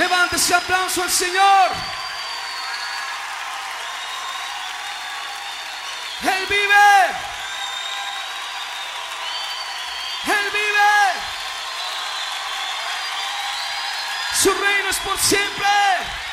Levante ese aplauso al Señor. Él vive. Él vive. Su reino es por siempre.